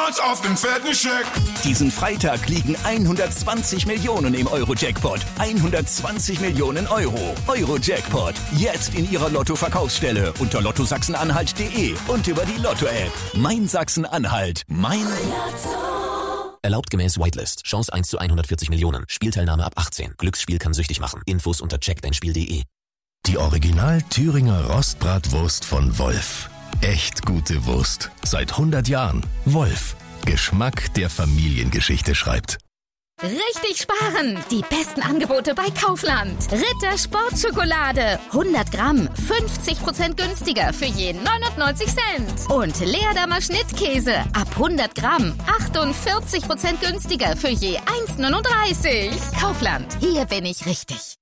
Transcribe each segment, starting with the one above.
Chance auf den fetten Scheck. Diesen Freitag liegen 120 Millionen im Euro-Jackpot. 120 Millionen Euro. Euro-Jackpot. Jetzt in Ihrer Lotto-Verkaufsstelle unter lottosachsen-anhalt.de und über die Lotto-App. Mein Sachsen-Anhalt. Mein Lotto. Erlaubt gemäß Whitelist. Chance 1 zu 140 Millionen. Spielteilnahme ab 18. Glücksspiel kann süchtig machen. Infos unter checkdeinspiel.de. Die Original Thüringer Rostbratwurst von Wolf. Echt gute Wurst. Seit 100 Jahren. Wolf. Geschmack, der Familiengeschichte schreibt. Richtig sparen! Die besten Angebote bei Kaufland. Ritter Sportschokolade. 100 Gramm. 50% günstiger für je 99 Cent. Und Leerdammer Schnittkäse. Ab 100 Gramm. 48% günstiger für je 1,39. Kaufland. Hier bin ich richtig.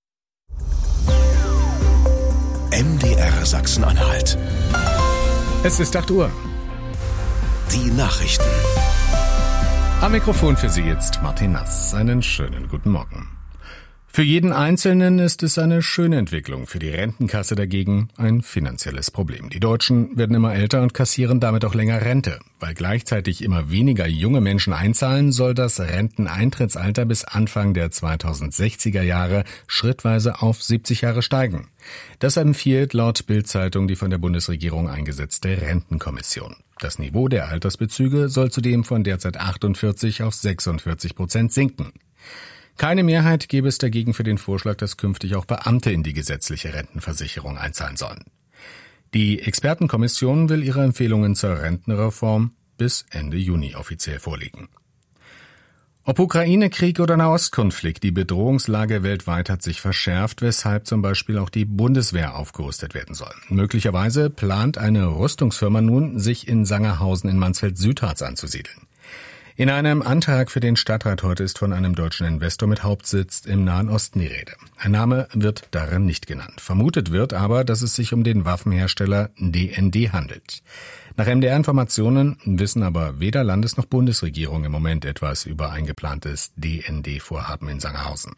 MDR Sachsen-Anhalt. Es ist 8 Uhr. Die Nachrichten. Am Mikrofon für Sie jetzt Martin Nass. Einen schönen guten Morgen. Für jeden Einzelnen ist es eine schöne Entwicklung, für die Rentenkasse dagegen ein finanzielles Problem. Die Deutschen werden immer älter und kassieren damit auch länger Rente. Weil gleichzeitig immer weniger junge Menschen einzahlen, soll das Renteneintrittsalter bis Anfang der 2060er Jahre schrittweise auf 70 Jahre steigen. Das empfiehlt laut Bild-Zeitung die von der Bundesregierung eingesetzte Rentenkommission. Das Niveau der Altersbezüge soll zudem von derzeit 48 auf 46% sinken. Keine Mehrheit gäbe es dagegen für den Vorschlag, dass künftig auch Beamte in die gesetzliche Rentenversicherung einzahlen sollen. Die Expertenkommission will ihre Empfehlungen zur Rentenreform bis Ende Juni offiziell vorlegen. Ob Ukraine-Krieg oder Nahostkonflikt, die Bedrohungslage weltweit hat sich verschärft, weshalb zum Beispiel auch die Bundeswehr aufgerüstet werden soll. Möglicherweise plant eine Rüstungsfirma nun, sich in Sangerhausen in Mansfeld-Südharz anzusiedeln. In einem Antrag für den Stadtrat heute ist von einem deutschen Investor mit Hauptsitz im Nahen Osten die Rede. Ein Name wird darin nicht genannt. Vermutet wird aber, dass es sich um den Waffenhersteller DND handelt. Nach MDR-Informationen wissen aber weder Landes- noch Bundesregierung im Moment etwas über ein geplantes DND-Vorhaben in Sangerhausen.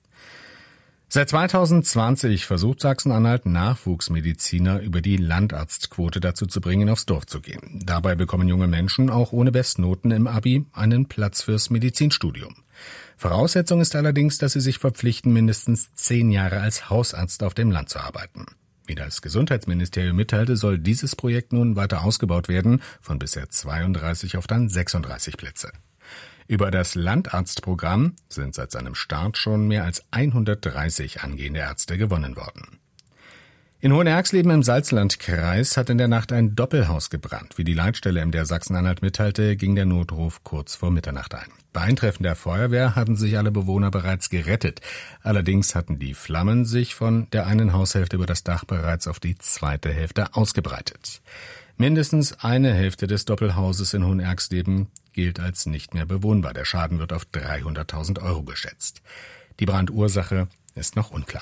Seit 2020 versucht Sachsen-Anhalt, Nachwuchsmediziner über die Landarztquote dazu zu bringen, aufs Dorf zu gehen. Dabei bekommen junge Menschen auch ohne Bestnoten im Abi einen Platz fürs Medizinstudium. Voraussetzung ist allerdings, dass sie sich verpflichten, mindestens 10 Jahre als Hausarzt auf dem Land zu arbeiten. Wie das Gesundheitsministerium mitteilte, soll dieses Projekt nun weiter ausgebaut werden, von bisher 32 auf dann 36 Plätze. Über das Landarztprogramm sind seit seinem Start schon mehr als 130 angehende Ärzte gewonnen worden. In Hohenerxleben im Salzlandkreis hat in der Nacht ein Doppelhaus gebrannt. Wie die Leitstelle MDR Sachsen-Anhalt mitteilte, ging der Notruf kurz vor Mitternacht ein. Bei Eintreffen der Feuerwehr hatten sich alle Bewohner bereits gerettet. Allerdings hatten die Flammen sich von der einen Haushälfte über das Dach bereits auf die zweite Hälfte ausgebreitet. Mindestens eine Hälfte des Doppelhauses in Hohenerxleben gilt als nicht mehr bewohnbar. Der Schaden wird auf 300.000 Euro geschätzt. Die Brandursache ist noch unklar.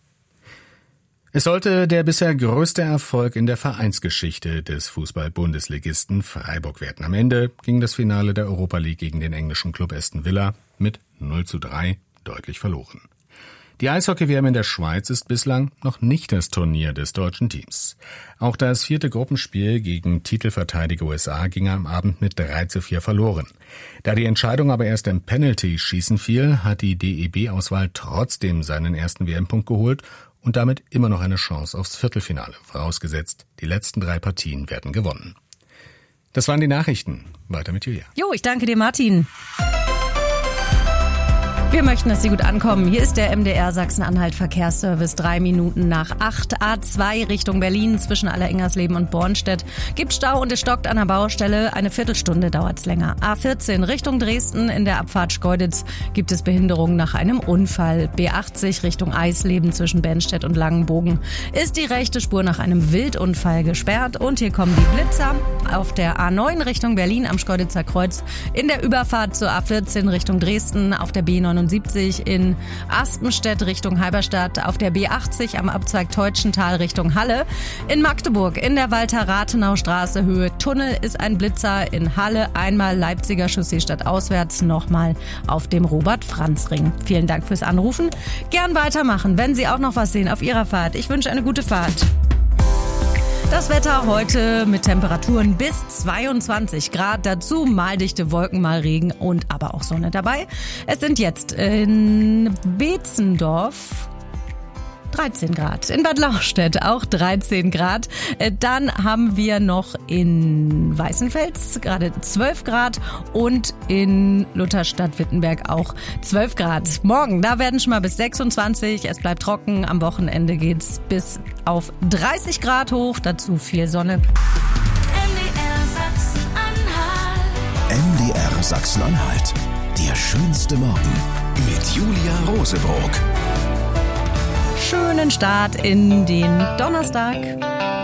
Es sollte der bisher größte Erfolg in der Vereinsgeschichte des Fußball-Bundesligisten Freiburg werden. Am Ende ging das Finale der Europa League gegen den englischen Club Aston Villa mit 0:3 deutlich verloren. Die Eishockey-WM in der Schweiz ist bislang noch nicht das Turnier des deutschen Teams. Auch das 4. Gruppenspiel gegen Titelverteidiger USA ging am Abend mit 3:4 verloren. Da die Entscheidung aber erst im Penalty-Schießen fiel, hat die DEB-Auswahl trotzdem seinen ersten WM-Punkt geholt und damit immer noch eine Chance aufs Viertelfinale. Vorausgesetzt, die letzten 3 Partien werden gewonnen. Das waren die Nachrichten. Weiter mit Julia. Jo, ich danke dir, Martin. Wir möchten, dass Sie gut ankommen. Hier ist der MDR Sachsen-Anhalt Verkehrsservice. 3 Minuten nach 8. A2 Richtung Berlin zwischen Allerengersleben und Bornstedt. Gibt Stau und es stockt an der Baustelle. Eine Viertelstunde dauert's länger. A14 Richtung Dresden in der Abfahrt Schkeuditz gibt es Behinderungen nach einem Unfall. B80 Richtung Eisleben zwischen Bennstedt und Langenbogen ist die rechte Spur nach einem Wildunfall gesperrt. Und hier kommen die Blitzer auf der A9 Richtung Berlin am Schkeuditzer Kreuz. In der Überfahrt zur A14 Richtung Dresden auf der B79 in Aspenstedt Richtung Halberstadt, auf der B80 am Abzweig Teutschental Richtung Halle. In Magdeburg in der Walter-Rathenau-Straße Höhe Tunnel ist ein Blitzer. In Halle einmal Leipziger Chaussee stadtauswärts, nochmal auf dem Robert-Franz-Ring. Vielen Dank fürs Anrufen. Gern weitermachen, wenn Sie auch noch was sehen auf Ihrer Fahrt. Ich wünsche eine gute Fahrt. Das Wetter heute mit Temperaturen bis 22 Grad. Dazu mal dichte Wolken, mal Regen und aber auch Sonne dabei. Es sind jetzt in Beetzendorf 13 Grad. In Bad Lauchstädt auch 13 Grad. Dann haben wir noch in Weißenfels gerade 12 Grad und in Lutherstadt-Wittenberg auch 12 Grad. Morgen, da werden schon mal bis 26. Es bleibt trocken. Am Wochenende geht's bis auf 30 Grad hoch. Dazu viel Sonne. MDR Sachsen-Anhalt. Der schönste Morgen mit Julia Roseburg. Schönen Start in den Donnerstag.